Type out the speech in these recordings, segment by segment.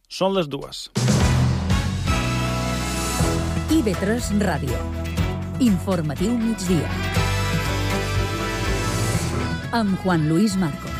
Són les 2. IB3 Ràdio. Informatiu migdia. Amb Juan Luis Marcos.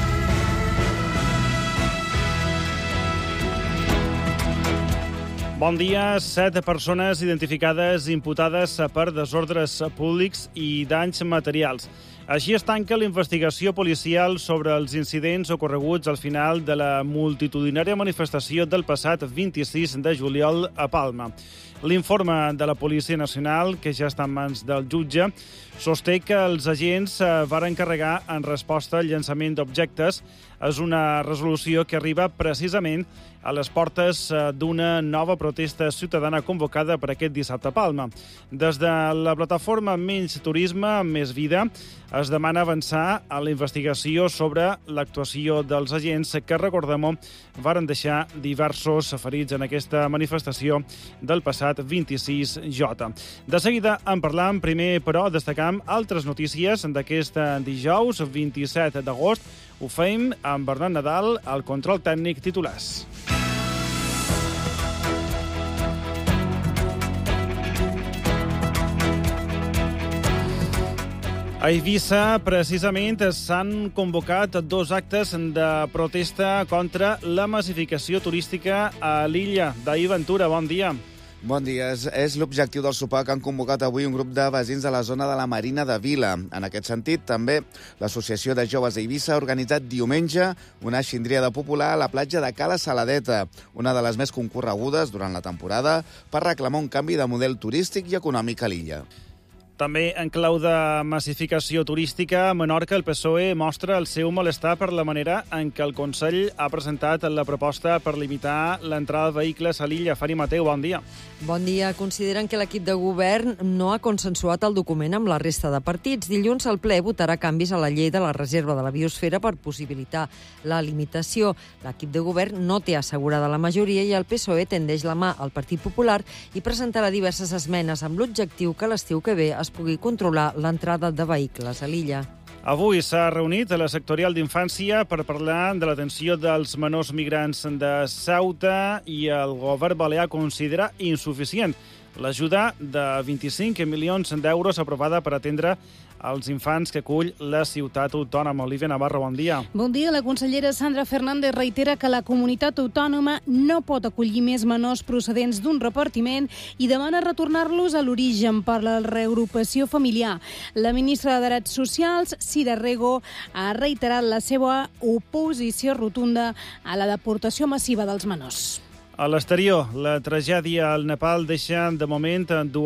Bon dia. 7 persones identificades imputades per desordres públics i danys materials. Així es tanca la investigació policial sobre els incidents ocorreguts al final de la multitudinària manifestació del passat 26 de juliol a Palma. L'informe de la Policia Nacional, que ja està en mans del jutge, sosté que els agents varen carregar en resposta al llançament d'objectes. És una resolució que arriba precisament a les portes d'una nova protesta ciutadana convocada per aquest dissabte a Palma. Des de la plataforma Menys Turisme, Més Vida, es demana avançar a la investigació sobre l'actuació dels agents que, recordem-ho, varen deixar diversos ferits en aquesta manifestació del passat 26J. De seguida en parlam, primer, però, destacam altres notícies d'aquest dijous, 27 d'agost. Ho fem amb Bernat Nadal, al control tècnic titulars. A Eivissa, precisament, s'han convocat 2 actes de protesta contra la massificació turística a l'illa d'Ahir Ventura. Bon dia. Bon dia. És l'objectiu del sopar que han convocat avui un grup de veïns de la zona de la Marina de Vila. En aquest sentit, també l'Associació de Joves d'Eivissa ha organitzat diumenge una xindriada popular a la platja de Cala Saladeta, una de les més concorregudes durant la temporada, per reclamar un canvi de model turístic i econòmic a l'illa. També en clau de massificació turística, a Menorca el PSOE mostra el seu malestar per la manera en què el Consell ha presentat la proposta per limitar l'entrada de vehicles a l'illa. Fari Mateu, bon dia. Bon dia. Consideren que l'equip de govern no ha consensuat el document amb la resta de partits. Dilluns el ple votarà canvis a la llei de la reserva de la biosfera per possibilitar la limitació. L'equip de govern no té assegurada la majoria i el PSOE tendeix la mà al Partit Popular i presentarà diverses esmenes amb l'objectiu que l'estiu que ve es pugui controlar l'entrada de vehicles a l'illa. Avui s'ha reunit a la sectorial d'infància per parlar de l'atenció dels menors migrants de Ceuta i el govern balear considera insuficient l'ajuda de 25 milions d'euros aprovada per atendre els infants que acull la ciutat autònoma. Olivia Navarro, bon dia. Bon dia. La consellera Sandra Fernández reitera que la comunitat autònoma no pot acollir més menors procedents d'un repartiment i demana retornar-los a l'origen per la reagrupació familiar. La ministra de Drets Socials, Cira Rego, ha reiterat la seva oposició rotunda a la deportació massiva dels menors. A l'exterior, la tragèdia al Nepal deixa, de moment,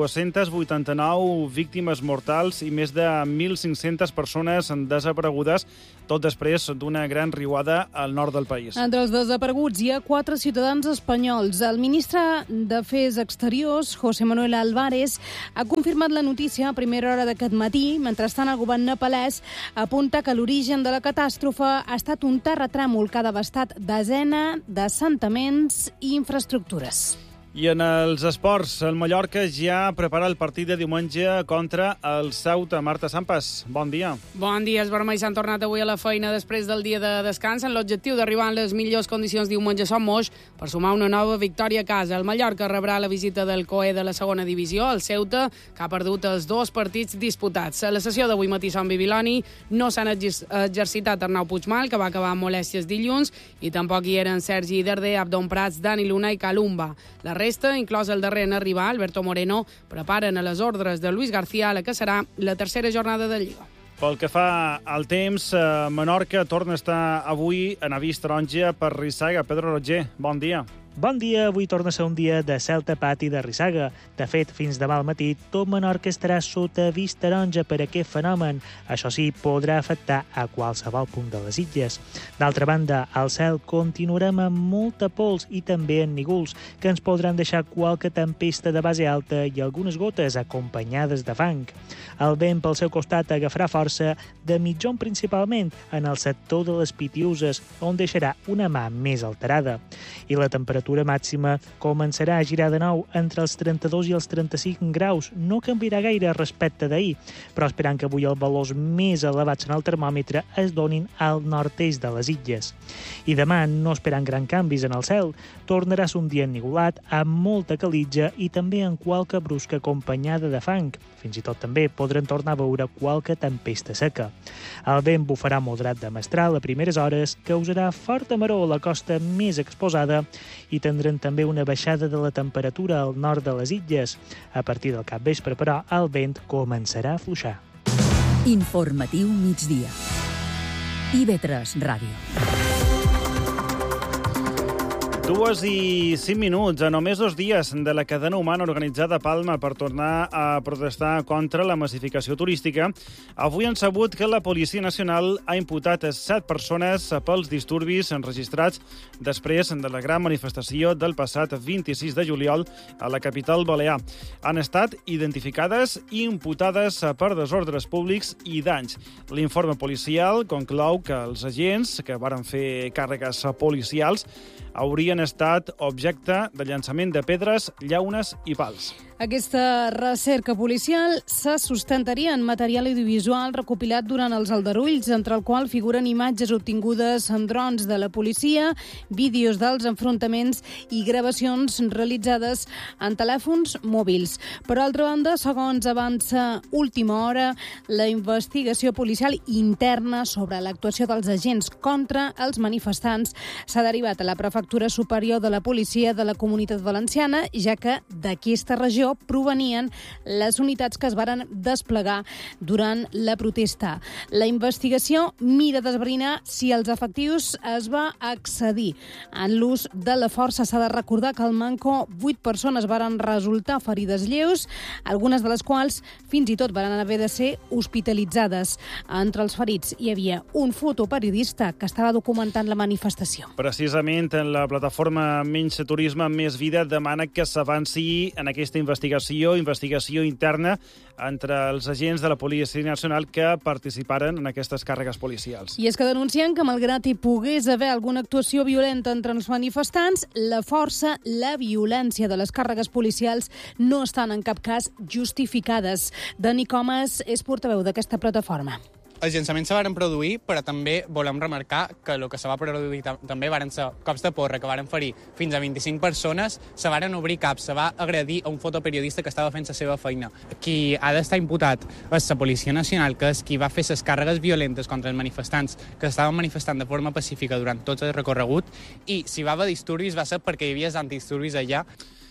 289 víctimes mortals i més de 1.500 persones desaparegudes, tot després d'una gran riuada al nord del país. Entre els desapareguts hi ha 4 ciutadans espanyols. El ministre d'Afers Exteriors, José Manuel Álvarez, ha confirmat la notícia a primera hora d'aquest matí. Mentrestant, el govern nepalès apunta que l'origen de la catàstrofe ha estat un terratrèmol que ha devastat desenes d'assentaments i infraestructures. I en els esports, el Mallorca ja prepara el partit de diumenge contra el Ceuta. Marta Sampas, bon dia. Bon dia. Els vermells s'han tornat avui a la feina després del dia de descans en l'objectiu d'arribar en les millors condicions diumenge a Son Moix per sumar una nova victòria a casa. El Mallorca rebrà la visita del COE de la segona divisió, el Ceuta, que ha perdut els 2 partits disputats. A la sessió d'avui matí Son Bibiloni no s'han exercitat Arnau Puigmal, que va acabar amb molèsties dilluns, i tampoc hi eren Sergi Darder, Abdon Prats, Dani Luna i Calumba. La resta, inclòs el darrer en arribar, Alberto Moreno, preparen a les ordres de Luis García la que serà la tercera jornada de Lliga. Pel que fa al temps, Menorca torna a estar avui en avís taronja per Rissaga. Pedro Roger, bon dia. Bon dia, avui torna a ser un dia de cel tapat i de rissaga. De fet, fins demà al matí, tot Menorca estarà sota avís taronja per aquest fenomen. Això sí, podrà afectar a qualsevol punt de les illes. D'altra banda, al cel continuarem amb molta pols i també en nígols, que ens podran deixar qualque tempesta de base alta i algunes gotes acompanyades de fang. El vent, pel seu costat, agafarà força de mitjon principalment en el sector de les Pitiuses, on deixarà una mà més alterada. i la temperatura màxima començarà a girar de nou entre els 32 i els 35 graus. No canviarà gaire respecte d'ahir, però esperant que avui els valors més elevats en el termòmetre es donin al nord-est de les illes. I demà no esperant gran canvis en el cel. Tornarà a ser un dia ennuvolat, amb molta calitja i també amb qualque brusca acompanyada de fang. Fins i tot també podrem tornar a veure qualque tempesta seca. El vent bufarà moderat de mestral a primeres hores, causarà forta maror a la costa més exposada i tindrem també una baixada de la temperatura al nord de les illes. A partir del capvespre, però, el vent començarà a afluixar. Informatiu migdia. IB3 Ràdio. 2:05, a només 2 dies de la cadena humana organitzada a Palma per tornar a protestar contra la massificació turística, avui han sabut que la Policia Nacional ha imputat 7 persones pels disturbis enregistrats després de la gran manifestació del passat 26 de juliol a la capital balear. Han estat identificades i imputades per desordres públics i danys. L'informe policial conclou que els agents que varen fer càrregues policials haurien estat objecte de llançament de pedres, llaunes i pals. Aquesta recerca policial se sustentaria en material audiovisual recopilat durant els aldarulls, entre el qual figuren imatges obtingudes en drons de la policia, vídeos dels enfrontaments i gravacions realitzades en telèfons mòbils. Per altra banda, segons avança Última Hora, la investigació policial interna sobre l'actuació dels agents contra els manifestants s'ha derivat a la Prefectura Superior de la Policia de la Comunitat Valenciana, ja que d'aquesta regió provenien les unitats que es varen desplegar durant la protesta. La investigació mira d'esbrinar si els efectius es va excedir en l'ús de la força. S'ha de recordar que al Manco 8 persones varen resultar ferides lleus, algunes de les quals fins i tot varen haver de ser hospitalitzades. Entre els ferits hi havia un fotoperiodista que estava documentant la manifestació. Precisament la plataforma Menys Turisme, Més Vida demana que s'avanci en aquesta investigació interna entre els agents de la Policia Nacional que participaren en aquestes càrregues policials. I és que denuncien que, malgrat hi pogués haver alguna actuació violenta entre els manifestants, la força, la violència de les càrregues policials no estan en cap cas justificades. Dani Comas és portaveu d'aquesta plataforma. Els llançaments se varen produir, però també volem remarcar que el que se va produir també varen ser cops de porra que varen ferir fins a 25 persones, se varen obrir caps, se va agredir a un fotoperiodista que estava fent la seva feina. Qui ha d'estar imputat és la Policia Nacional, que és qui va fer les càrregues violentes contra els manifestants que estaven manifestant de forma pacífica durant tot el recorregut, i si va haver disturbis va ser perquè hi havia antidisturbis allà.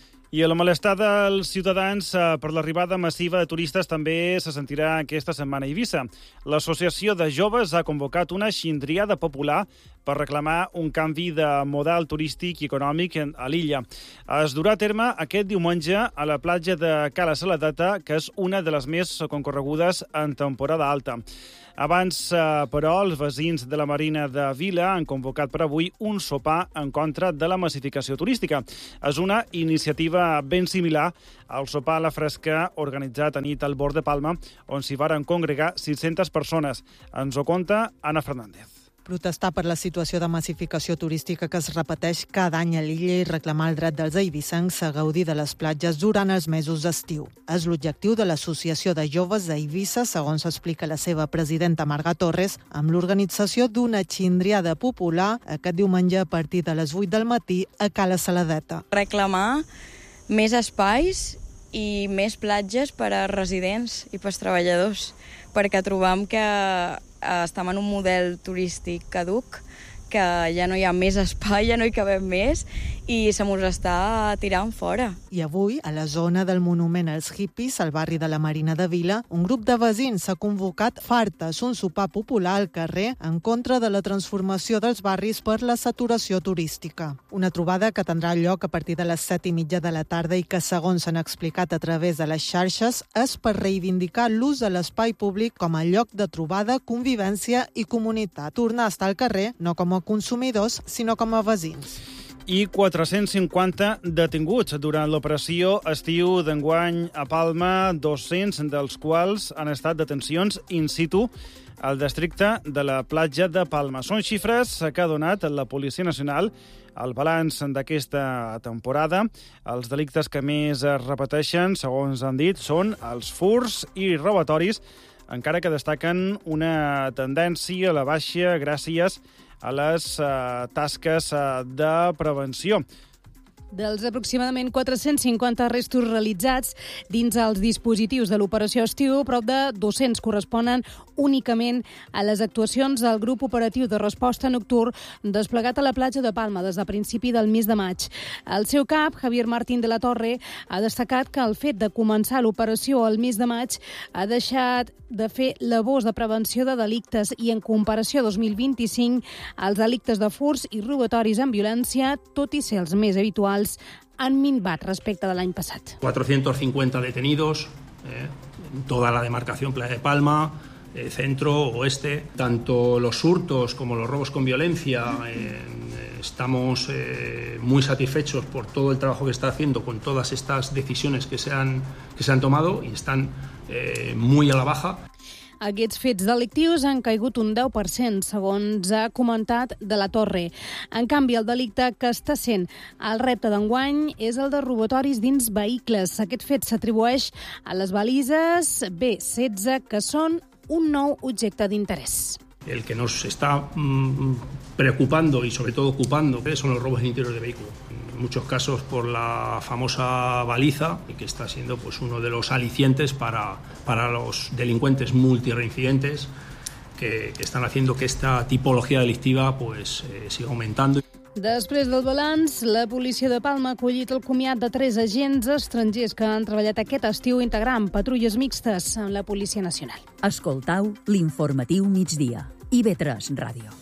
I el malestar dels ciutadans per l'arribada massiva de turistes també se sentirà aquesta setmana a Eivissa. L'Associació de Joves ha convocat una xindriada popular per reclamar un canvi de model turístic i econòmic a l'illa. Es durà a terme aquest diumenge a la platja de Cala Saladeta, que és una de les més concorregudes en temporada alta. Abans, però, els veïns de la Marina de Vila han convocat per avui un sopar en contra de la massificació turística. És una iniciativa ben similar al sopar a la fresca organitzat a nit al Bord de Palma, on s'hi varen congregar 600 persones. Ens ho conta Anna Fernández. Protestar per la situació de massificació turística que es repeteix cada any a l'illa i reclamar el dret dels eivissencs a gaudir de les platges durant els mesos d'estiu. És l'objectiu de l'Associació de Joves d'Eivissa, segons explica la seva presidenta Marga Torres, amb l'organització d'una xindriada popular aquest diumenge a partir de les 8 del matí a Cala Saladeta. Reclamar més espais i més platges per a residents i per als treballadors, perquè trobam que estem en un model turístic caduc, que ja no hi ha més espai, ja no hi cabem més i se mos està tirant fora. I avui, a la zona del monument als hippies, al barri de la Marina de Vila, un grup de veïns s'ha convocat Fartes, un sopar popular al carrer en contra de la transformació dels barris per la saturació turística. Una trobada que tindrà lloc a partir de les 7:30 de la tarda i que, segons s'han explicat a través de les xarxes, és per reivindicar l'ús de l'espai públic com a lloc de trobada, convivència i comunitat. Tornar a estar al carrer, no com a consumidors, sinó com a veïns. I 450 detinguts durant l'operació estiu d'enguany a Palma, 200 dels quals han estat detencions in situ al districte de la platja de Palma. Són xifres que ha donat la Policia Nacional al balanç d'aquesta temporada. Els delictes que més es repeteixen, segons han dit, són els furts i robatoris, encara que destaquen una tendència a la baixa gràcies a les tasques de prevenció. Dels aproximadament 450 arrestos realitzats dins els dispositius de l'operació estiu, prop de 200 corresponen únicament a les actuacions del grup operatiu de resposta nocturn desplegat a la platja de Palma des de principi del mes de maig. El seu cap, Javier Martín de la Torre, ha destacat que el fet de començar l'operació al mes de maig ha deixat de fer labors de prevenció de delictes i en comparació a 2025 els delictes de furts i robatoris amb violència, tot i ser els més habituals, han minvat respecte de l'any passat. 450 detenidos, en toda la demarcación Playa de Palma, centro, oeste. Tanto los hurtos como los robos con violencia, estamos muy satisfechos por todo el trabajo que está haciendo con todas estas decisiones que se han tomado y están muy a la baja. Aquests fets delictius han caigut un 10%, segons ha comentat de la Torre. En canvi, el delicte que està sent el repte d'enguany és el de robatoris dins vehicles. Aquest fet s'atribueix a les balises B16, que són un nou objecte d'interès. El que nos está preocupando y sobre todo ocupando son los robos en interior de vehículos. En muchos casos por la famosa baliza, que está siendo pues uno de los alicientes para los delincuentes multireincidentes que están haciendo que esta tipología delictiva pues siga aumentando. Després del balanç, la policia de Palma ha acollit el comiat de 3 agents estrangers que han treballat aquest estiu integrant patrulles mixtes amb la Policia Nacional. Escoltau l'informatiu migdia. IB3 Ràdio.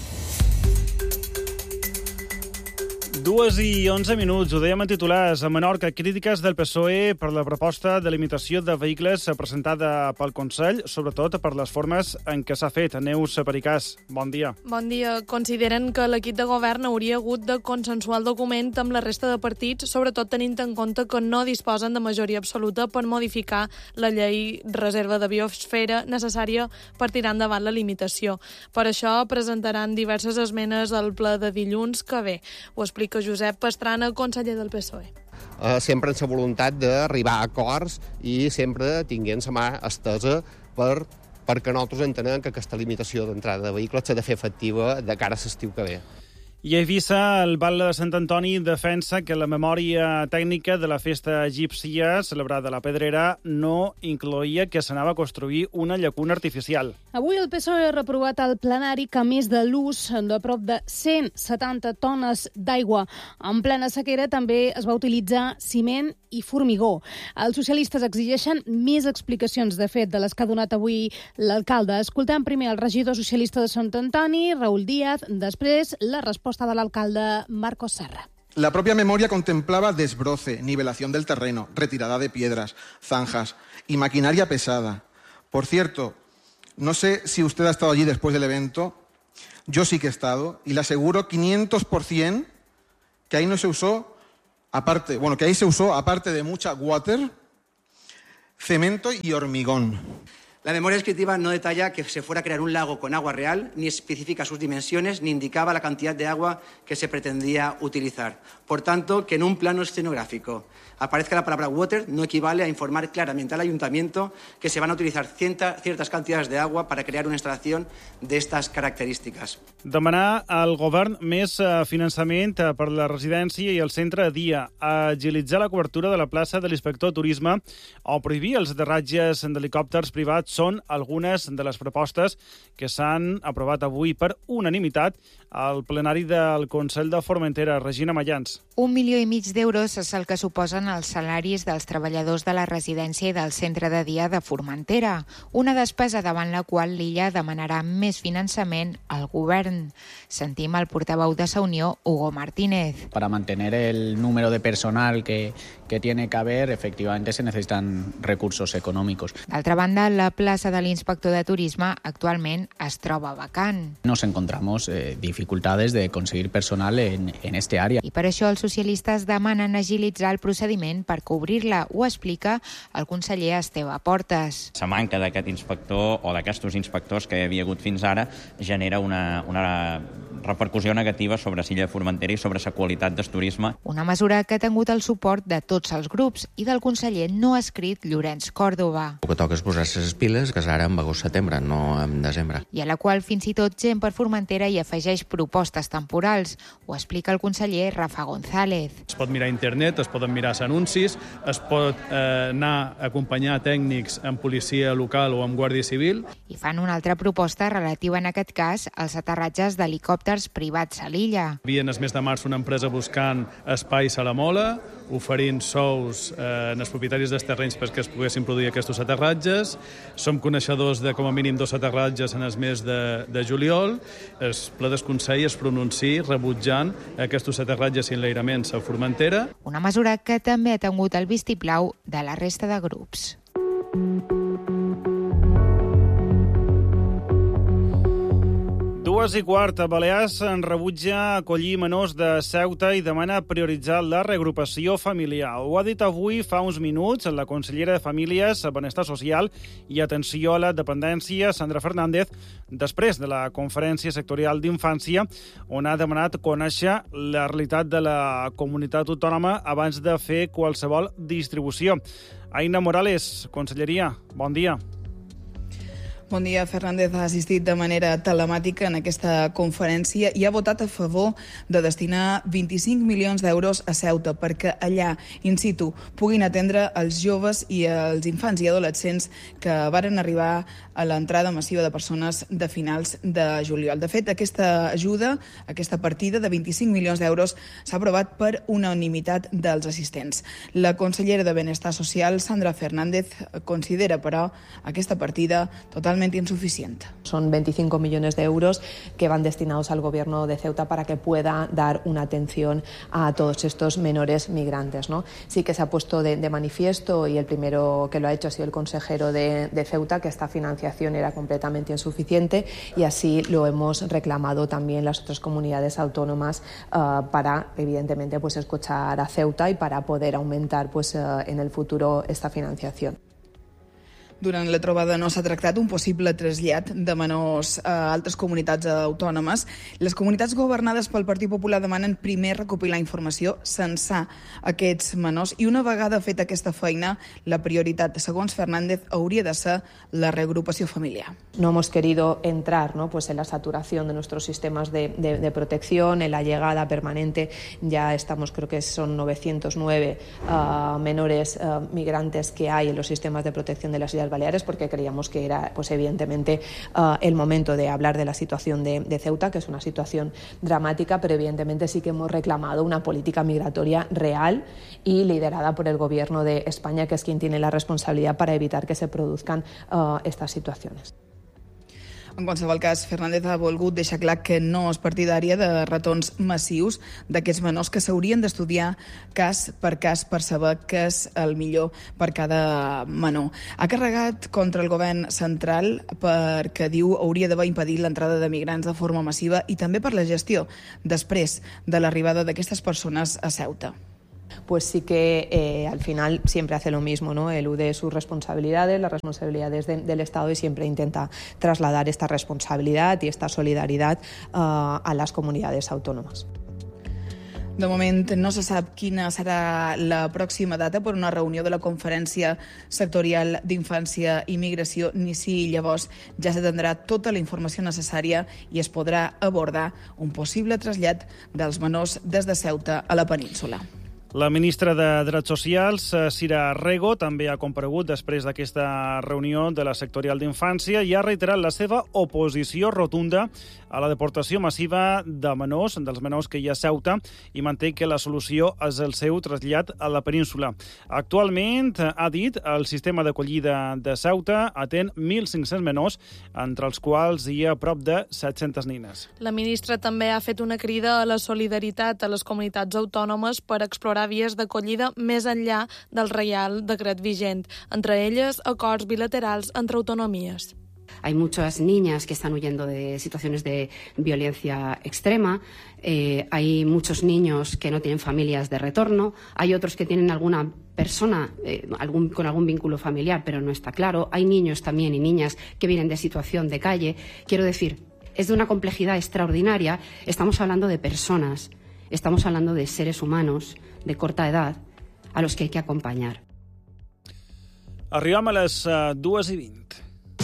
2:11, ho dèiem en titulars. A Menorca, crítiques del PSOE per la proposta de limitació de vehicles presentada pel Consell, sobretot per les formes en què s'ha fet. Neus Pericàs, bon dia. Bon dia. Consideren que l'equip de govern hauria hagut de consensuar el document amb la resta de partits, sobretot tenint en compte que no disposen de majoria absoluta per modificar la llei reserva de biosfera necessària per tirar endavant la limitació. Per això presentaran diverses esmenes al ple de dilluns que ve. Ho explica Josep Pastrana, conseller del PSOE. Sempre amb la voluntat d'arribar a acords i sempre tinguent la mà estesa perquè nosaltres entenem que aquesta limitació d'entrada de vehicles s'ha de fer efectiva de cara a l'estiu que ve. I a Eivissa, el Batlle de Sant Antoni defensa que la memòria tècnica de la festa egípcia celebrada a la Pedrera no incloïa que s'anava a construir una llacuna artificial. Avui el PSOE ha reprovat al plenari que, a més de l'ús de prop de 170 tones d'aigua en plena sequera, també es va utilitzar ciment i formigó. Els socialistes exigeixen més explicacions, de fet, de les que ha donat avui l'alcalde. Escoltem primer el regidor socialista de Sant Antoni, Raúl Díaz, després la resposta de l'alcalde Marcos Serra. La propia memoria contemplaba desbroce, nivelación del terreno, retirada de piedras, zanjas y maquinaria pesada. Por cierto, no sé si usted ha estado allí después del evento, yo sí que he estado, y le aseguro 500% que ahí no se usó, aparte de mucha water, cemento y hormigón. La memoria descriptiva no detalla que se fuera a crear un lago con agua real, ni especifica sus dimensiones, ni indicaba la cantidad de agua que se pretendía utilizar. Por tanto, que en un plano escenográfico aparezca la palabra water no equivale a informar claramente al ayuntamiento que se van a utilizar ciertas cantidades de agua para crear una instalación de estas características. Demanar al govern més finançament per la residència i el centre a dia, agilitzar la cobertura de la plaça de l'inspector de turisme o prohibir els aterratges d'helicòpters privats són algunes de les propostes que s'han aprovat avui per unanimitat al plenari del Consell de Formentera. Regina Mayans. 1,5 milió d'euros és el que suposen els salaris dels treballadors de la residència i del centre de dia de Formentera, una despesa davant la qual l'illa demanarà més finançament al govern. Sentim el portaveu de Sa Unió, Hugo Martínez. Para mantener el número de personal que tiene que haber, efectivamente se necesitan recursos económicos. D'altra banda, la plaça de l'inspector de turisme actualment es troba vacant. Nos encontramos difícil dificultades de conseguir personal en este área. I per això els socialistes demanen agilitzar el procediment per cobrir-la. Ho explica el conseller Esteve Portes. La manca d'aquest inspector o d'aquests inspectors que hi havia hagut fins ara genera una repercussió negativa sobre Silla de Formentera i sobre la qualitat del turisme. Una mesura que ha tingut el suport de tots els grups i del conseller no escrit Llorenç Còrdova. El que toca és posar-se les piles, que és ara en agost-setembre, no en desembre. I a la qual fins i tot gent per Formentera hi afegeix propostes temporals. Ho explica el conseller Rafa González. Es pot mirar a internet, es poden mirar anuncis, es pot anar a acompanyar tècnics amb policia local o amb Guàrdia Civil. I fan una altra proposta relativa, en aquest cas, als aterratges d'helicòpters privats a l'illa. Havia en el mes de març una empresa buscant espais a la Mola, oferint sous als propietaris dels terrenys perquè es poguessin produir aquests aterratges. Som coneixedors de com a mínim 2 aterratges en el mes de juliol. El ple del Consell es pronunciï rebutjant aquests aterratges i enlairaments a Formentera. Una mesura que també ha tingut el vistiplau de la resta de grups. Dues i quart, Balears en rebutja acollir menors de Ceuta i demana prioritzar la reagrupació familiar. Ho ha dit avui, fa uns minuts, la consellera de Famílies, Benestar Social i Atenció a la Dependència, Sandra Fernández, després de la conferència sectorial d'infància, on ha demanat conèixer la realitat de la comunitat autònoma abans de fer qualsevol distribució. Aina Morales, Conselleria, bon dia. Bon dia. Fernández ha assistit de manera telemàtica en aquesta conferència i ha votat a favor de destinar 25 milions d'euros a Ceuta perquè allà, in situ, puguin atendre els joves i els infants i adolescents que varen arribar a l'entrada massiva de persones de finals de juliol. De fet, aquesta ajuda, aquesta partida de 25 milions d'euros s'ha aprovat per unanimitat dels assistents. La consellera de Benestar Social, Sandra Fernández, considera, però, aquesta partida totalmente insuficiente. Son 25 millones de euros que van destinados al Gobierno de Ceuta para que pueda dar una atención a todos estos menores migrantes, ¿no? Sí que se ha puesto de manifiesto, y el primero que lo ha hecho ha sido el consejero de Ceuta, que esta financiación era completamente insuficiente, y así lo hemos reclamado también las otras comunidades autónomas para, evidentemente, pues escuchar a Ceuta y para poder aumentar pues en el futuro esta financiación. Durant la trobada no s'ha tractat un possible trasllat de menors a altres comunitats autònomes. Les comunitats governades pel Partit Popular demanen primer recopilar informació, censar aquests menors, i una vegada feta aquesta feina, la prioritat, segons Fernández, hauria de ser la reagrupació familiar. No hemos querido entrar, ¿no?, pues en la saturación de nuestros sistemas de protección, en la llegada permanente. Ya estamos, creo que son 909 menores migrantes que hay en los sistemas de protección de las Islas Baleares, porque creíamos que era, pues evidentemente, el momento de hablar de la situación de Ceuta, que es una situación dramática, pero evidentemente sí que hemos reclamado una política migratoria real y liderada por el Gobierno de España, que es quien tiene la responsabilidad para evitar que se produzcan estas situaciones. En qualsevol cas, Fernández ha volgut deixar clar que no és partidària de retorns massius d'aquests menors, que s'haurien d'estudiar cas per saber què és el millor per cada menor. Ha carregat contra el govern central perquè diu hauria d'haver impedit l'entrada de migrants de forma massiva i també per la gestió després de l'arribada d'aquestes persones a Ceuta. Pues sí que al final siempre hace lo mismo, ¿no? Elude sus responsabilidades, las responsabilidades del Estado, y siempre intenta trasladar esta responsabilidad y esta solidaridad a las comunidades autónomas. De moment no se sap quina serà la pròxima data per una reunió de la Conferència Sectorial d'Infància i Migració, ni si llavors ja s'atendrà tota la informació necessària i es podrà abordar un possible trasllat dels menors des de Ceuta a la península. La ministra de Drets Socials, Sira Rego, també ha comparegut després d'aquesta reunió de la sectorial d'infància i ha reiterat la seva oposició rotunda a la deportació massiva de menors, dels menors que hi ha a Ceuta, i manté que la solució és el seu trasllat a la península. Actualment, ha dit, el sistema d'acollida de Ceuta atén 1.500 menors, entre els quals hi ha prop de 700 nines. La ministra també ha fet una crida a la solidaritat a les comunitats autònomes per explorar vies d'acollida més enllà del Reial Decret vigent, entre elles acords bilaterals entre autonomies. Hay muchas niñas que están huyendo de situaciones de violencia extrema, hay muchos niños que no tienen familias de retorno, hay otros que tienen alguna persona con algún vínculo familiar, pero no está claro. Hay niños también y niñas que vienen de situación de calle. Quiero decir, es de una complejidad extraordinaria. Estamos hablando de personas, estamos hablando de seres humanos de corta edad a los que hay que acompanyar. Arribem a les 2:20.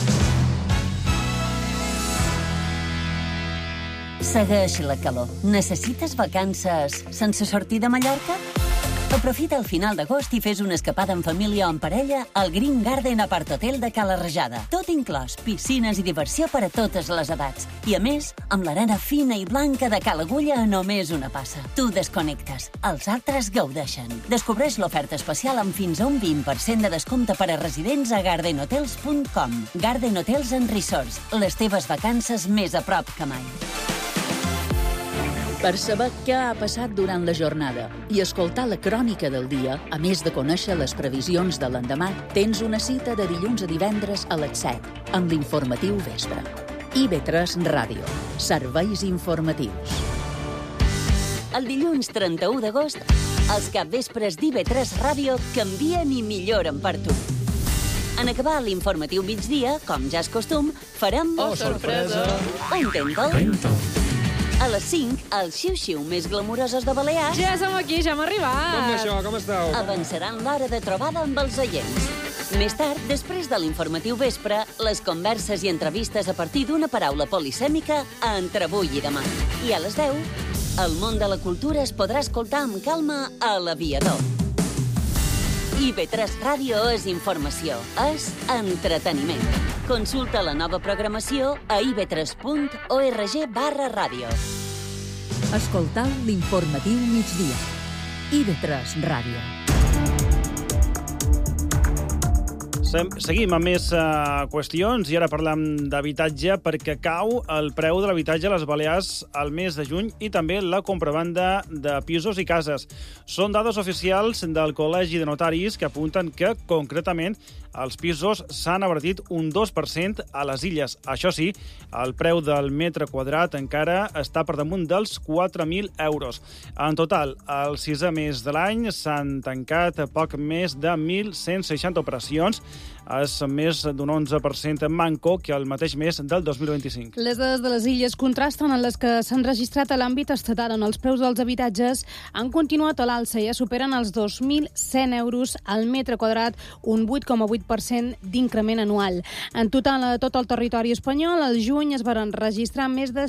Segueix la calor. Necessites vacances sense sortir de Mallorca? Aprofita el final d'agost i fes una escapada en família o en parella al Green Garden Apart Hotel de Cala Rajada. Tot inclòs, piscines i diversió per a totes les edats. I a més, amb l'arena fina i blanca de Cala Agulla a només una passa. Tu desconnectes, els altres gaudeixen. Descobreix l'oferta especial amb fins a un 20% de descompte per a residents a gardenhotels.com. Garden Hotels and Resorts, les teves vacances més a prop que mai. Per saber què ha passat durant la jornada i escoltar la crònica del dia, a més de conèixer les previsions de l'endemà, tens una cita de dilluns a divendres a les 7, amb l'informatiu Vespre. IB3 Ràdio. Serveis informatius. El dilluns 31 d'agost, els capvespres d'IB3 Ràdio canvien i milloren per tu. En acabar l'informatiu migdia, com ja és costum, farem... Oh, sorpresa! Un tentol. A les 5, els xiu-xiu més glamurosos de Balears... Ja som aquí, ja hem arribat. Com això, com esteu? Avançaran l'hora de trobada amb els oients. Més tard, després de l'informatiu Vespre, les converses i entrevistes a partir d'una paraula polisèmica entre avui i demà. I a les 10, el món de la cultura es podrà escoltar amb calma a l'Aviador. IB3 Ràdio és informació, és entreteniment. Consulta la nova programació a ib3.org/ràdio. Escoltau l'informatiu migdia. IB3 Ràdio. Seguim amb més qüestions i ara parlem d'habitatge perquè cau el preu de l'habitatge a les Balears al mes de juny i també la compravenda de pisos i cases. Són dades oficials del Col·legi de Notaris que apunten que, concretament, els pisos s'han abarat un 2% a les illes. Això sí, el preu del metre quadrat encara està per damunt dels 4.000 euros. En total, el 6è mes de l'any s'han tancat poc més de 1.160 operacions. És més d'un 11% manco que el mateix mes del 2025. Les dades de les illes contrasten en les que s'han registrat a l'àmbit estatal, on els preus dels habitatges han continuat a l'alça i ja superen els 2.100 euros al metre quadrat, un 8,8% d'increment anual. En total, a tot el territori espanyol, al juny es van registrar més de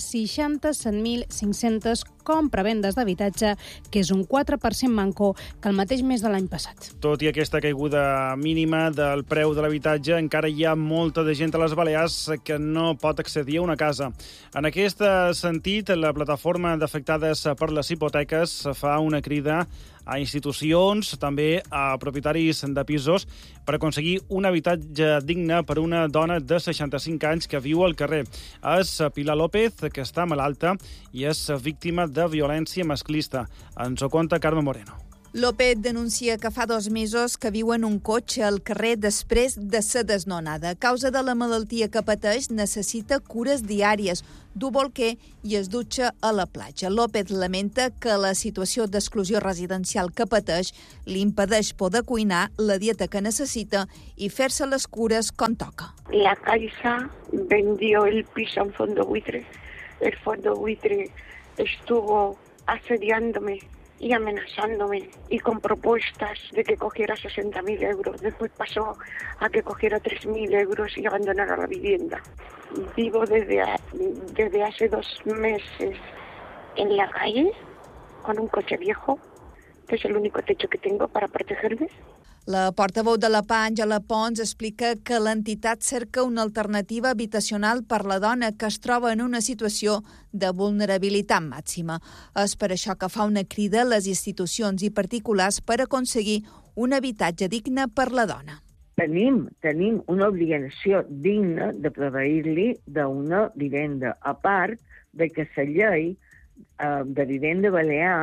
67.500 compravendes d'habitatge, que és un 4% manco que el mateix mes de l'any passat. Tot i aquesta caiguda mínima del preu de l'habitatge, encara hi ha molta de gent a les Balears que no pot accedir a una casa. En aquest sentit, la plataforma d'afectades per les hipoteques fa una crida a institucions, també a propietaris de pisos, per aconseguir un habitatge digne per una dona de 65 anys que viu al carrer. És Pilar López, que està malalta i és víctima de violència masclista. Ens ho conta Carme Moreno. López denuncia que fa 2 mesos que viu en un cotxe al carrer després de ser desnonada. A causa de la malaltia que pateix, necessita cures diàries, du bolquer i es dutxa a la platja. López lamenta que la situació d'exclusió residencial que pateix li impedeix poder cuinar la dieta que necessita i fer-se les cures com toca. La Caixa vendió el piso en fondo buitre. El fondo buitre estuvo asediándome y amenazándome y con propuestas de que cogiera 60.000 euros. Después pasó a que cogiera 3.000 euros y abandonara la vivienda. Vivo desde hace 2 meses en la calle con un coche viejo, que es el único techo que tengo para protegerme. La portaveu de la PA, Àngela Pons, explica que l'entitat cerca una alternativa habitacional per la dona que es troba en una situació de vulnerabilitat màxima. És per això que fa una crida a les institucions i particulars per aconseguir un habitatge digne per la dona. Tenim una obligació digna de proveir-li d'una vivenda, a part de que la llei de vivenda balear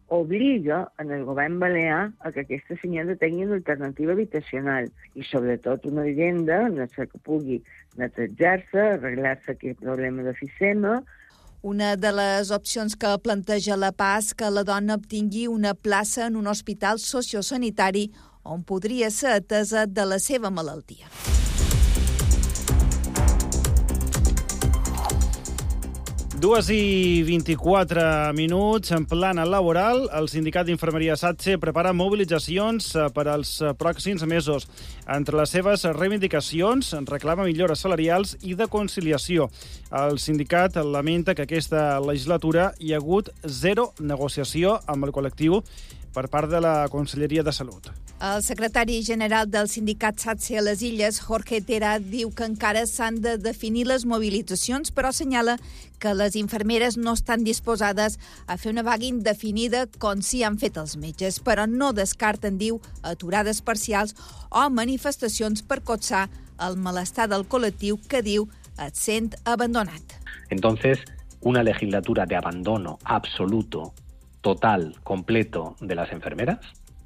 obliga en el govern balear a que aquesta senyora tingui una alternativa habitacional i, sobretot, una vivenda en la que pugui netejar-se, arreglar-se aquest problema d'efisema. Una de les opcions que planteja la PAS que la dona obtingui una plaça en un hospital sociosanitari on podria ser atesa de la seva malaltia. Dues i 24 minuts. En plana laboral, el sindicat d'infermeria SATSE prepara mobilitzacions per als pròxims mesos. Entre les seves reivindicacions reclama millores salarials i de conciliació. El sindicat lamenta que aquesta legislatura hi ha hagut zero negociació amb el col·lectiu per part de la Conselleria de Salut. El secretari general del sindicat SATSE a les Illes, Jorge Tera, diu que encara s'han de definir les mobilitzacions, però assenyala que les infermeres no estan disposades a fer una vaga indefinida com sí han fet els metges, però no descarten, diu, aturades parcials o manifestacions per cotsar el malestar del col·lectiu que, diu, et sent abandonat. Entonces, una legislatura de abandono absoluto, total, completo de las enfermeras,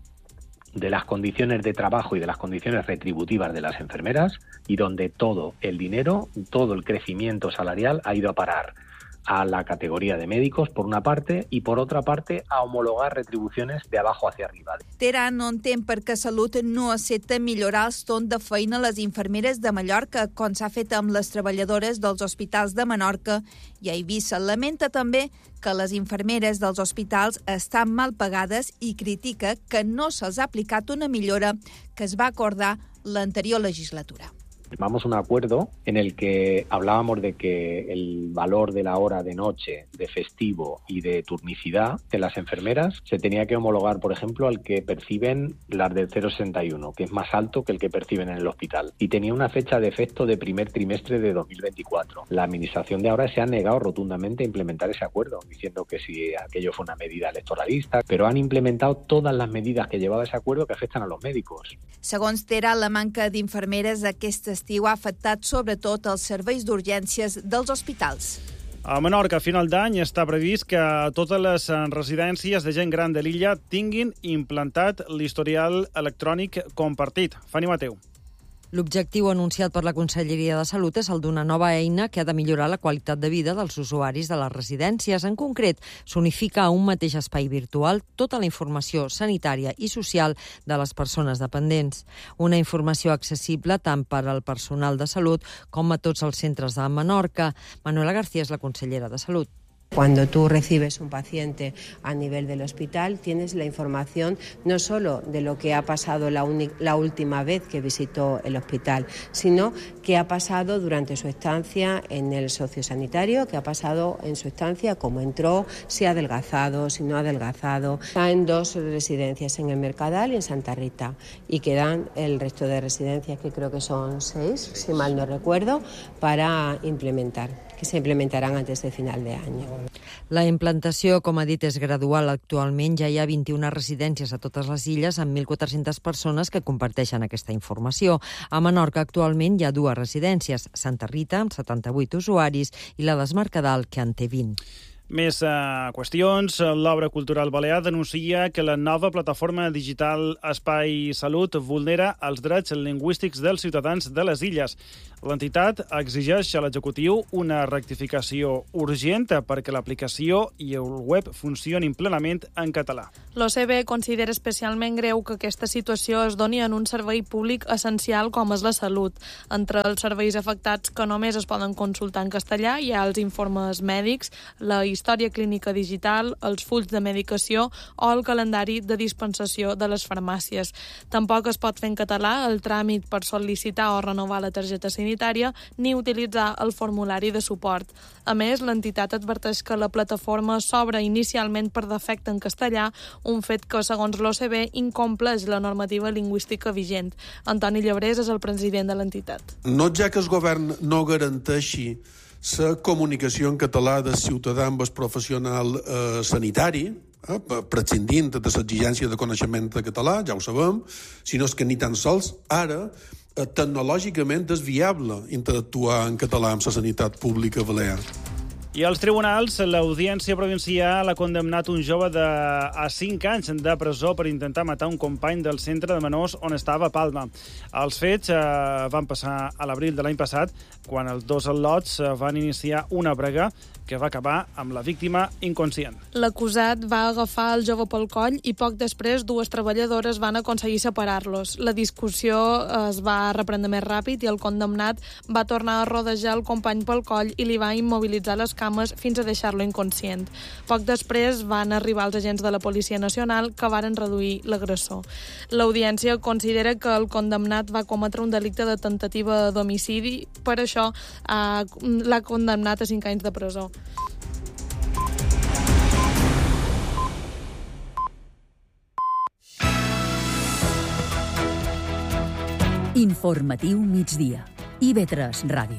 de las condiciones de trabajo y de las condiciones retributivas de las enfermeras, y donde todo el dinero, todo el crecimiento salarial ha ido a parar a la categoría de médicos, por una parte, y por otra parte, a homologar retribuciones de abajo hacia arriba. Tera no entén per què Salut no accepta millorar els torns de feina a les infermeres de Mallorca, com s'ha fet amb les treballadores dels hospitals de Menorca i a Eivissa. Lamenta també que les infermeres dels hospitals estan mal pagades i critica que no se'ls ha aplicat una millora que es va acordar l'anterior legislatura. Firmamos un acuerdo en el que hablábamos de que el valor de la hora de noche, de festivo y de turnicidad de las enfermeras se tenía que homologar, por ejemplo, al que perciben las del 061, que es más alto que el que perciben en el hospital. Y tenía una fecha de efecto de primer trimestre de 2024. La administración de ahora se ha negado rotundamente a implementar ese acuerdo, diciendo que si aquello fue una medida electoralista, pero han implementado todas las medidas que llevaba ese acuerdo que afectan a los médicos. Segons Tera, la manca d'infermeres aquest estiu ha afectat sobretot els serveis d'urgències dels hospitals. A Menorca, a final d'any, està previst que totes les residències de gent gran de l'illa tinguin implantat l'historial electrònic compartit. Fanny Mateu. L'objectiu anunciat per la Conselleria de Salut és el d'una nova eina que ha de millorar la qualitat de vida dels usuaris de les residències. En concret, s'unifica a un mateix espai virtual tota la informació sanitària i social de les persones dependents. Una informació accessible tant per al personal de salut com a tots els centres de Menorca. Manuela García és la consellera de Salut. Cuando tú recibes un paciente a nivel del hospital, tienes la información no solo de lo que ha pasado la última vez que visitó el hospital, sino qué ha pasado durante su estancia en el sociosanitario, qué ha pasado en su estancia, cómo entró, si ha adelgazado, si no ha adelgazado. Está en 2 residencias, en el Mercadal y en Santa Rita, y quedan el resto de residencias, que creo que son 6, si mal no recuerdo, para implementar, que se implementarán antes de final de año. La implantació, com ha dit, és gradual. Actualment ja hi ha 21 residències a totes les illes amb 1.400 persones que comparteixen aquesta informació. A Menorca actualment hi ha 2 residències, Santa Rita, amb 78 usuaris, i la del Mercadal, que en té 20. Més qüestions. L'Obra Cultural Balear denuncia que la nova plataforma digital Espai Salut vulnera els drets lingüístics dels ciutadans de les illes. L'entitat exigeix a l'executiu una rectificació urgent perquè l'aplicació i el web funcionin plenament en català. L'OCB considera especialment greu que aquesta situació es doni en un servei públic essencial com és la salut. Entre els serveis afectats que només es poden consultar en castellà hi ha els informes mèdics, la història clínica digital, els fulls de medicació o el calendari de dispensació de les farmàcies. Tampoc es pot fer en català el tràmit per sol·licitar o renovar la targeta sanitària ni utilitzar el formulari de suport. A més, l'entitat adverteix que la plataforma s'obre inicialment per defecte en castellà, un fet que, segons l'OCB, incompleix la normativa lingüística vigent. Antoni Llebrés és el president de l'entitat. No ja que el govern no garanteixi la comunicació en català del ciutadà amb el professional sanitari, prescindint de l'exigència de coneixement de català, ja ho sabem, sinó que ni tan sols ara tecnològicament és viable interactuar en català amb la sanitat pública balear. I als tribunals, l'Audiència Provincial ha condemnat un jove a 5 anys de presó per intentar matar un company del centre de menors on estava a Palma. Els fets van passar a l'abril de l'any passat, quan els dos al·lots van iniciar una brega que va acabar amb la víctima inconscient. L'acusat va agafar el jove pel coll i poc després dues treballadores van aconseguir separar-los. La discussió es va reprendre més ràpid i el condemnat va tornar a rodejar el company pel coll i li va immobilitzar les cames fins a deixar-lo inconscient. Poc després van arribar els agents de la Policia Nacional que varen reduir l'agressor. L'Audiència considera que el condemnat va cometre un delicte de tentativa d'homicidi, per això l'ha condemnat a 5 anys de presó. Informatiu migdia. IB3 Ràdio.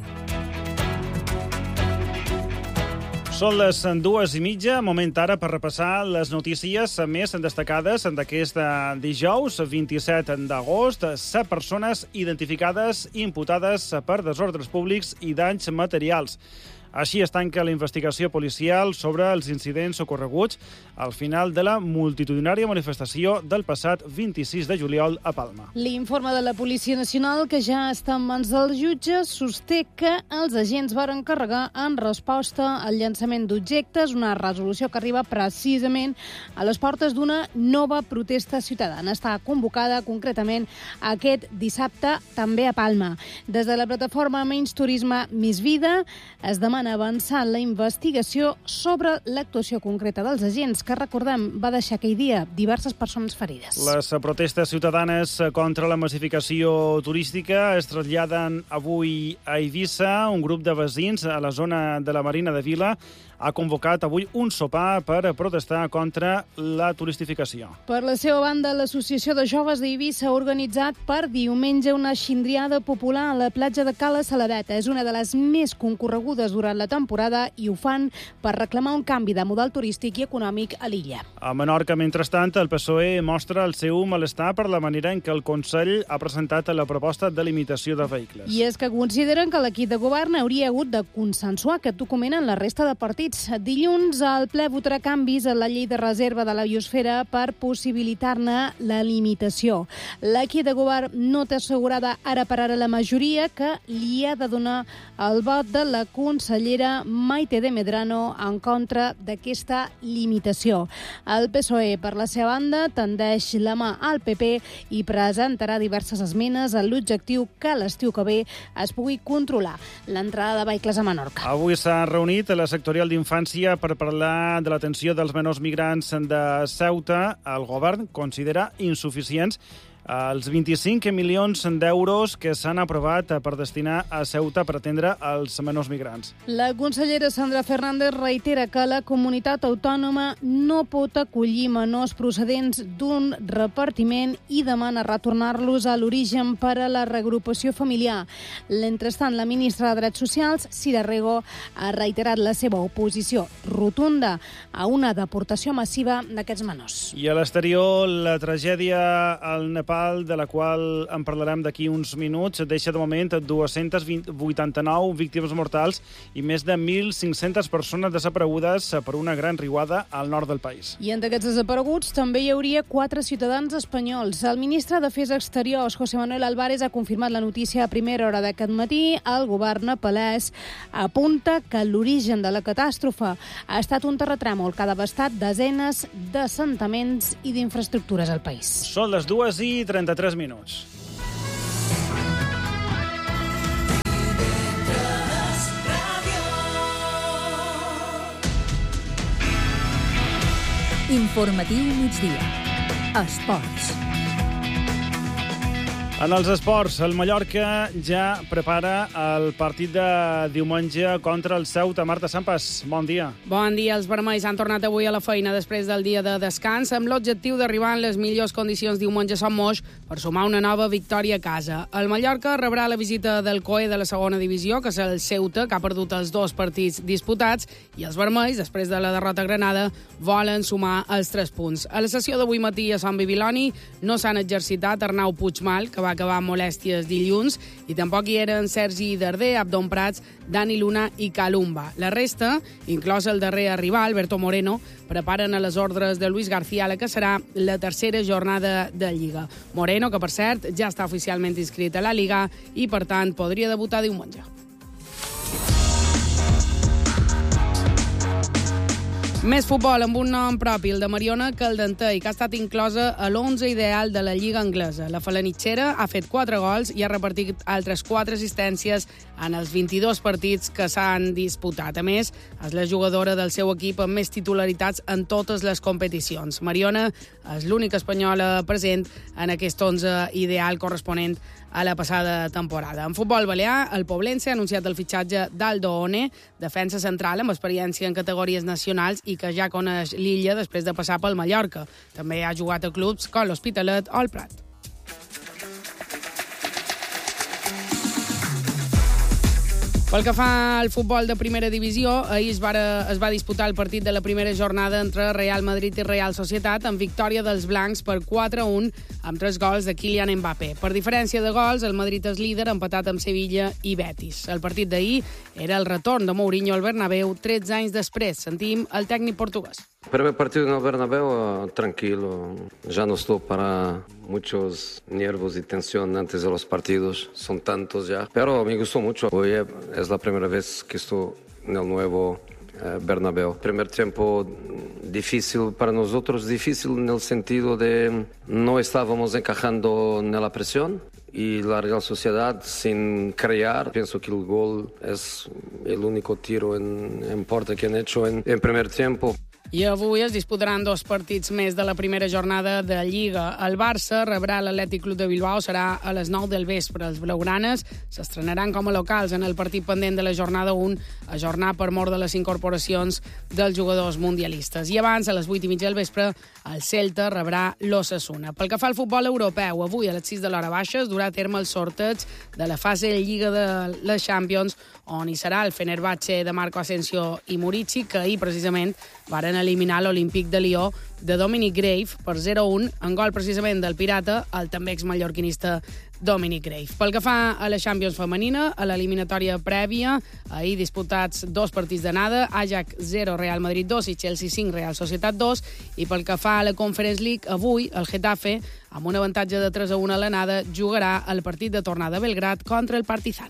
Són les 2:30, moment ara per repassar les notícies més destacades d'aquest dijous, 27 d'agost. 7 persones identificades i imputades per desordres públics i danys materials. Així es tanca la investigació policial sobre els incidents ocorreguts al final de la multitudinària manifestació del passat 26 de juliol a Palma. L'informe de la Policia Nacional, que ja està en mans dels jutges, sosté que els agents van encarregar en resposta al llançament d'objectes, una resolució que arriba precisament a les portes d'una nova protesta ciutadana. Està convocada concretament aquest dissabte també a Palma. Des de la plataforma Menys Turisme, Més Vida, es demana avançar la investigació sobre l'actuació concreta dels agents, que, recordem, va deixar aquell dia diverses persones ferides. Les protestes ciutadanes contra la massificació turística es traslladen avui a Eivissa. Un grup de veïns a la zona de la Marina de Vila ha convocat avui un sopar per protestar contra la turistificació. Per la seva banda, l'Associació de Joves d'Eivissa ha organitzat per diumenge una xindriada popular a la platja de Cala Saladeta. És una de les més concorregudes durant la temporada i ho fan per reclamar un canvi de model turístic i econòmic a l'illa. A Menorca, mentrestant, el PSOE mostra el seu malestar per la manera en què el Consell ha presentat la proposta de limitació de vehicles. I és que consideren que l'equip de govern hauria hagut de consensuar aquest document en la resta de partits. Dilluns, el ple votarà canvis a la llei de reserva de la biosfera per possibilitar-ne la limitació. L'equip de govern no té assegurada ara per ara la majoria que li ha de donar el vot de la consellera Maite de Medrano en contra d'aquesta limitació. El PSOE, per la seva banda, tendeix la mà al PP i presentarà diverses esmenes amb l'objectiu que l'estiu que ve es pugui controlar l'entrada de vehicles a Menorca. Avui s'ha reunit la sectorial d'Infància per parlar de l'atenció dels menors migrants de Ceuta. El govern considera insuficients els 25 milions d'euros que s'han aprovat per destinar a Ceuta per atendre els menors migrants. La consellera Sandra Fernández reitera que la comunitat autònoma no pot acollir menors procedents d'un repartiment i demana retornar-los a l'origen per a la reagrupació familiar. Mentrestant, la ministra de Drets Socials, Sira Rego, ha reiterat la seva oposició rotunda a una deportació massiva d'aquests menors. I a l'exterior, la tragèdia al Nepal, de la qual en parlarem d'aquí uns minuts, deixa de moment 289 víctimes mortals i més de 1.500 persones desaparegudes per una gran riuada al nord del país. I entre aquests desapareguts també hi hauria 4 ciutadans espanyols. El ministre d'Afers Exteriors, José Manuel Álvarez, ha confirmat la notícia a primera hora d'aquest matí. El govern nepalès apunta que l'origen de la catàstrofe ha estat un terratrèmol que ha devastat desenes d'assentaments i d'infraestructures al país. Són les 2:33 minuts. Informatiu migdia. Esports. En els esports, el Mallorca ja prepara el partit de diumenge contra el Ceuta. Marta Sampas, bon dia. Bon dia. Els vermells han tornat avui a la feina després del dia de descans amb l'objectiu d'arribar en les millors condicions diumenge a Sant Moix per sumar una nova victòria a casa. El Mallorca rebrà la visita del COE de la segona divisió, que és el Ceuta, que ha perdut els 2 partits disputats, i els vermells, després de la derrota a Granada, volen sumar els 3 punts. A la sessió d'avui matí a Sant Bibiloni no s'han exercitat Arnau Puigmal, que va va acabar amb molèsties dilluns, i tampoc hi eren Sergi Darder, Abdon Prats, Dani Luna i Calumba. La resta, inclòs el darrer arribar, Alberto Moreno, preparen a les ordres de Luis García la que serà la tercera jornada de Lliga. Moreno, que per cert ja està oficialment inscrit a la Liga i per tant podria debutar diumenge. Més futbol amb un nom propi, el de Mariona Caldentey, que ha estat inclosa a l'11 ideal de la Lliga anglesa. La falanitxera ha fet 4 gols i ha repartit altres 4 assistències en els 22 partits que s'han disputat. A més, és la jugadora del seu equip amb més titularitats en totes les competicions. Mariona és l'única espanyola present en aquest 11 ideal corresponent a la passada temporada. En futbol balear, el Poblense ha anunciat el fitxatge d'Aldo One, defensa central amb experiència en categories nacionals i que ja coneix l'illa després de passar pel Mallorca. També ha jugat a clubs com l'Hospitalet o el Prat. Pel que fa al futbol de primera divisió, ahir es va disputar el partit de la primera jornada entre Real Madrid i Real Societat amb victòria dels blancs per 4-1 amb 3 gols de Kylian Mbappé. Per diferència de gols, el Madrid és líder empatat amb Sevilla i Betis. El partit d'ahir era el retorn de Mourinho al Bernabéu 13 anys després. Sentim el tècnic portuguès. Primer partido en el Bernabéu, tranquilo. Ya no estoy para muchos nervios y tensión antes de los partidos. Son tantos ya. Pero me gustó mucho. Hoy es la primera vez que estoy en el nuevo Bernabéu. Primer tiempo difícil para nosotros, difícil en el sentido de no estábamos encajando en la presión. Y la Real Sociedad sin crear, pienso que el gol es el único tiro en puerta que han hecho en primer tiempo. I avui es disputaran 2 partits més de la primera jornada de Lliga. El Barça rebrà l'Atlètic Club de Bilbao, serà a les 9 del vespre. Els blaugranes s'estrenaran com a locals en el partit pendent de la jornada 1, ajornar per mort de les incorporacions dels jugadors mundialistes. I abans, a les 8:30 del vespre, el Celta rebrà l'Osasuna. Pel que fa al futbol europeu, avui a les 6 de l'hora baixa es durà a terme el sorteig de la fase de Lliga de les Champions, on hi serà el Fenerbahçe de Marco Asensio i Murici, que ahir precisament varen eliminar l'Olímpic de Lió de Dominic Grave per 0-1, en gol precisament del Pirata, el també exmallorquinista Dominic Grave. Pel que fa a la Champions femenina, a l'eliminatòria prèvia, ahir disputats 2 partits d'anada, Ajax 0, Real Madrid 2 i Chelsea 5, Real Societat 2, i pel que fa a la Conference League, avui el Getafe, amb un avantatge de 3-1 a l'anada, jugarà el partit de tornada a Belgrad contra el Partizan.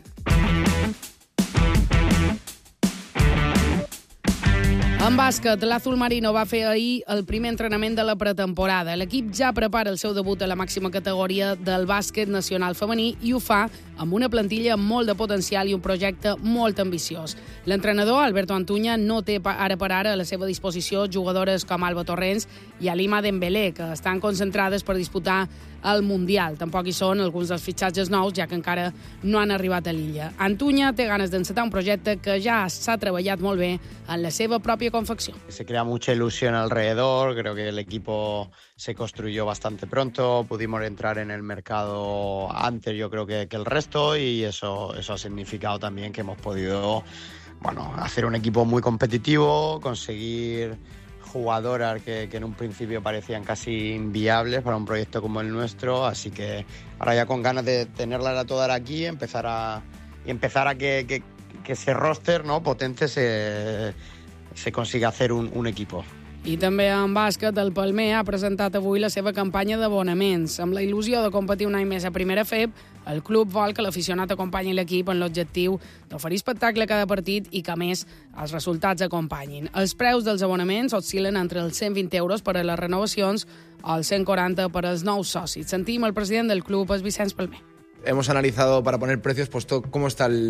En bàsquet, l'Azul Marino va fer ahir el primer entrenament de la pretemporada. L'equip ja prepara el seu debut a la màxima categoria del bàsquet nacional femení i ho fa amb una plantilla amb molt de potencial i un projecte molt ambiciós. L'entrenador, Alberto Antuña, no té ara per ara a la seva disposició jugadores com Alba Torrents i Alima Dembélé, que estan concentrades per disputar el Mundial. Tampoc hi són alguns dels fitxatges nous, ja que encara no han arribat a l'illa. Antuña té ganes d'encetar un projecte que ja s'ha treballat molt bé en la seva pròpia confecció. Se crea mucha ilusión alrededor, creo que el equipo se construyó bastante pronto, pudimos entrar en el mercado antes, yo creo que el resto, y eso ha significado también que hemos podido hacer un equipo muy competitivo, conseguir jugadoras que en un principio parecían casi inviables para un proyecto como el nuestro, así que ahora ya con ganas de tenerlas a todas aquí y empezar a que ese roster, ¿no?, potente se consiga hacer un equipo. I també en bàsquet, el Palmer ha presentat avui la seva campanya d'abonaments. Amb la il·lusió de competir un any més a primera FEB, el club vol que l'aficionat acompanyi l'equip en l'objectiu d'oferir espectacle a cada partit i que, a més, els resultats acompanyin. Els preus dels abonaments oscil·len entre els 120 euros per a les renovacions o els 140 per als nous socis. Sentim el president del club, és Vicenç Palmer. Hemos analizado para poner precios cómo está